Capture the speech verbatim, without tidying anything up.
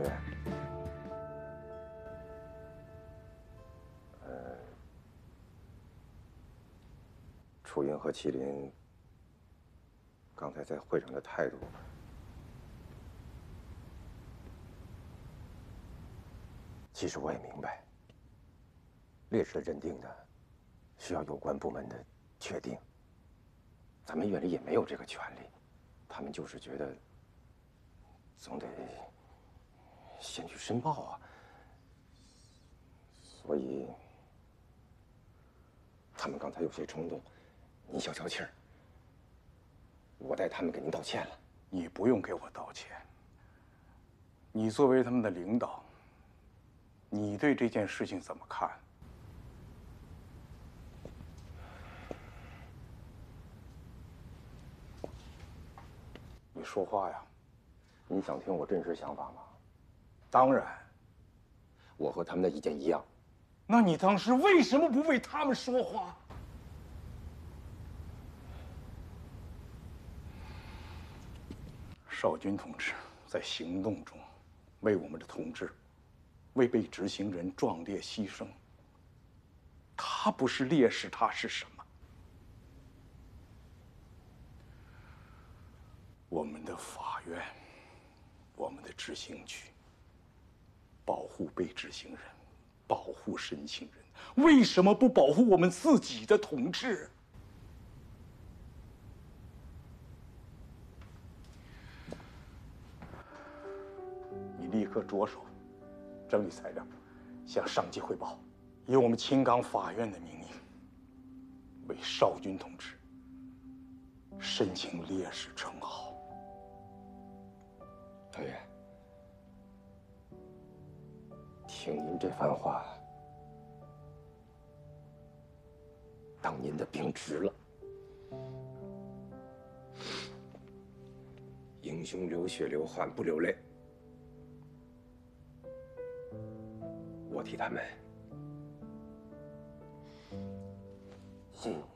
院，呃，楚云和麒麟刚才在会上的态度，其实我也明白，烈士的认定呢，需要有关部门的确定。咱们院里也没有这个权利，他们就是觉得总得先去申报啊，所以他们刚才有些冲动，您消消气儿。我代他们给您道歉了。 你不用给我道歉。你作为他们的领导，你对这件事情怎么看？你说话呀！ 你想听我真实想法吗？ 当然。 我和他们的意见一样。 那你当时为什么不为他们说话？少军同志在行动中为我们的同志、为被执行人壮烈牺牲。他不是烈士，他是什么？我们的法院，我们的执行局，保护被执行人，保护申请人，为什么不保护我们自己的同志？你立刻着手整理材料，向上级汇报，以我们青冈法院的名义，为少军同志申请烈士称号。 团员，听您这番话，当您的兵值了。英雄流血流汗不流泪，我替他们谢谢你。